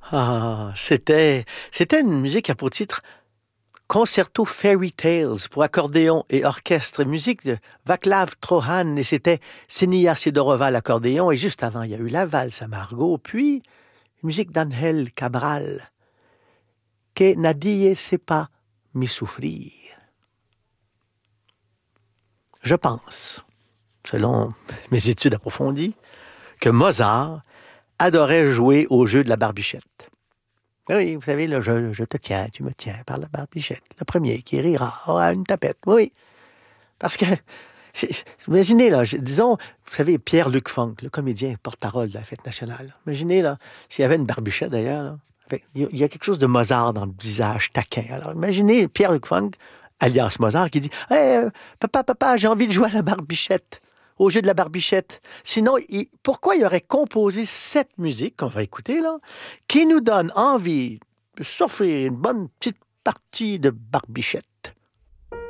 C'était une musique qui a pour titre Concerto Fairy Tales pour accordéon et orchestre, musique de Václav Trohan, et c'était Senia Sidorova à l'accordéon, et juste avant, il y a eu la valse à Margot, puis une musique d'Angel Cabral, Que nadie sepa mi sufrir. Je pense, selon mes études approfondies, que Mozart adorait jouer au jeu de la barbichette. Oui, vous savez, là, je te tiens, tu me tiens par la barbichette. Le premier qui rira aura une tapette. Oui, parce que, imaginez, là, disons, vous savez, Pierre-Luc Funk, le comédien porte-parole de la Fête nationale. Imaginez, là, s'il y avait une barbichette d'ailleurs, là, il y a quelque chose de Mozart dans le visage taquin. Alors, imaginez Pierre-Luc Funk, alias Mozart, qui dit hey, papa, j'ai envie de jouer à la barbichette, au jeu de la barbichette. Sinon, pourquoi il aurait composé cette musique qu'on va écouter, là, qui nous donne envie de s'offrir une bonne petite partie de barbichette?